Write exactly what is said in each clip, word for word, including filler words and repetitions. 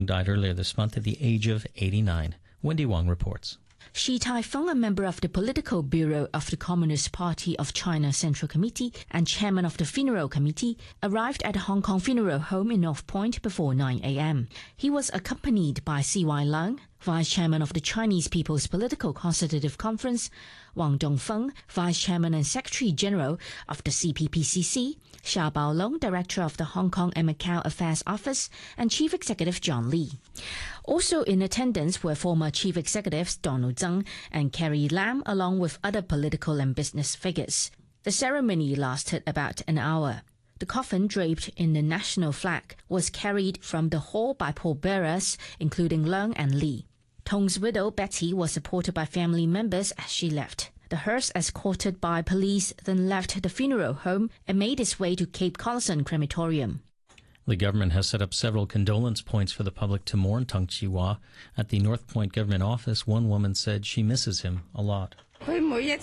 Died earlier this month at the age of eighty-nine. Wendy Wang reports. Shi Tai-fung, a member of the Political Bureau of the Communist Party of China Central Committee and chairman of the Funeral Committee, arrived at the Hong Kong funeral home in North Point before nine a.m. He was accompanied by C Y Leung, vice chairman of the Chinese People's Political Consultative Conference, Wang Dongfeng, vice chairman and secretary general of the C P P C C, Xia Baolong, director of the Hong Kong and Macau Affairs Office, and chief executive John Lee. Also in attendance were former chief executives Donald Tsang and Carrie Lam, along with other political and business figures. The ceremony lasted about an hour. The coffin, draped in the national flag, was carried from the hall by pallbearers, including Leung and Lee. Tong's widow, Betty, was supported by family members as she left. The hearse, escorted by police, then left the funeral home and made its way to Cape Collison Crematorium. The government has set up several condolence points for the public to mourn Tung Chee-hwa. At the North Point government office, one woman said she misses him a lot. Every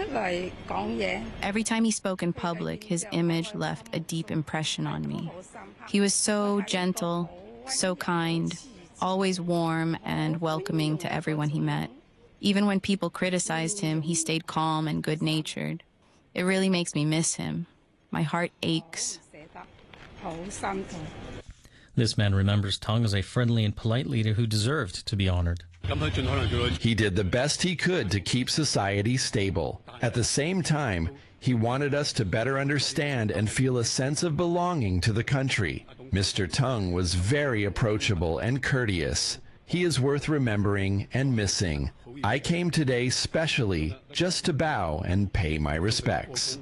time he spoke in public, his image left a deep impression on me. He was so gentle, so kind, always warm and welcoming to everyone he met. Even when people criticized him, he stayed calm and good-natured. It really makes me miss him. My heart aches. This man remembers Tung as a friendly and polite leader who deserved to be honored. He did the best he could to keep society stable. At the same time, he wanted us to better understand and feel a sense of belonging to the country. Mister Tung was very approachable and courteous. He is worth remembering and missing. I came today specially just to bow and pay my respects.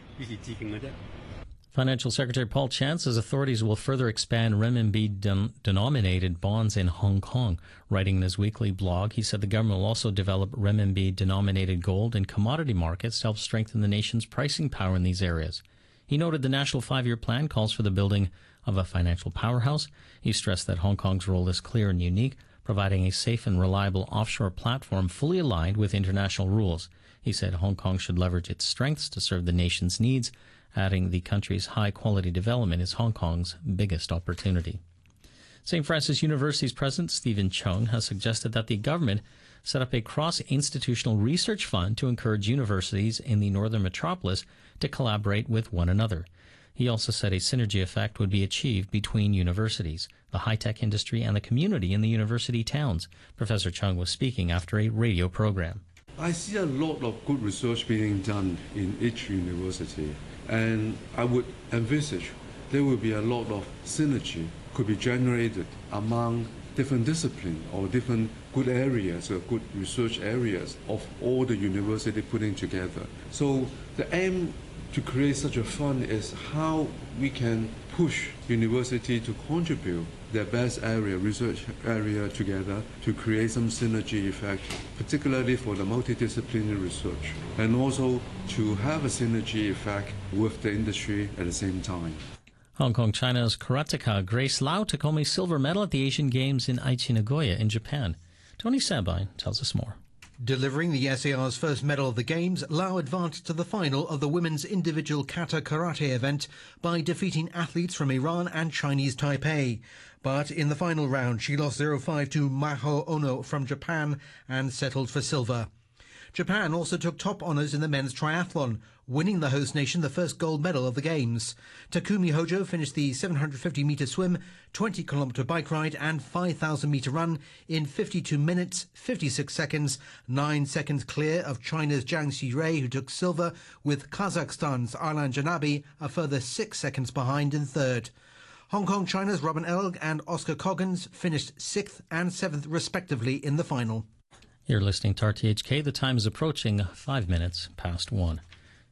Financial Secretary Paul Chan says authorities will further expand renminbi-denominated bonds in Hong Kong. Writing in his weekly blog, he said the government will also develop renminbi-denominated gold and commodity markets to help strengthen the nation's pricing power in these areas. He noted the National Five-Year Plan calls for the building of a financial powerhouse. He stressed that Hong Kong's role is clear and unique, providing a safe and reliable offshore platform fully aligned with international rules. He said Hong Kong should leverage its strengths to serve the nation's needs, adding the country's high-quality development is Hong Kong's biggest opportunity. Saint Francis University's President Stephen Chung has suggested that the government set up a cross-institutional research fund to encourage universities in the northern metropolis to collaborate with one another. He also said a synergy effect would be achieved between universities, the high-tech industry, and the community in the university towns. Professor Chung was speaking after a radio program. I see a lot of good research being done in each university, and I would envisage there will be a lot of synergy could be generated among different disciplines or different good areas or good research areas of all the university putting together. So the aim to create such a fund is how we can push university to contribute their best area, research area together to create some synergy effect, particularly for the multidisciplinary research, and also to have a synergy effect with the industry at the same time. Hong Kong China's karateka Grace Lau took home a silver medal at the Asian Games in Aichi, Nagoya in Japan. Tony Sabine tells us more. Delivering the S A R's first medal of the Games, Lau advanced to the final of the women's individual kata karate event by defeating athletes from Iran and Chinese Taipei. But in the final round, she lost zero five to Maho Ono from Japan and settled for silver. Japan also took top honours in the men's triathlon, winning the host nation the first gold medal of the Games. Takumi Hojo finished the seven hundred fifty metre swim, twenty kilometre bike ride and five thousand metre run in fifty-two minutes, fifty-six seconds, nine seconds clear of China's Jiang Xirui, who took silver, with Kazakhstan's Arlan Janabi a further six seconds behind in third. Hong Kong China's Robin Elg and Oscar Coggins finished sixth and seventh respectively in the final. You're listening to R T H K. The time is approaching five minutes past one.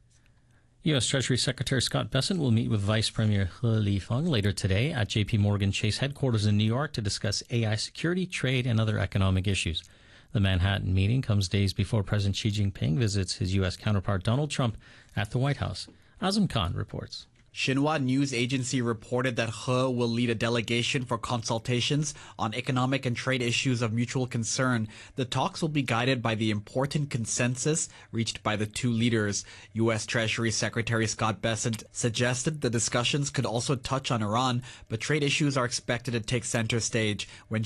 U S Treasury Secretary Scott Bessent will meet with Vice Premier He Lifeng later today at J P Morgan Chase headquarters in New York to discuss A I security, trade, and other economic issues. The Manhattan meeting comes days before President Xi Jinping visits his U S counterpart Donald Trump at the White House. Azam Khan reports. Xinhua news agency reported that He will lead a delegation for consultations on economic and trade issues of mutual concern. The talks will be guided by the important consensus reached by the two leaders. U S Treasury Secretary Scott Bessent suggested the discussions could also touch on Iran, but trade issues are expected to take center stage when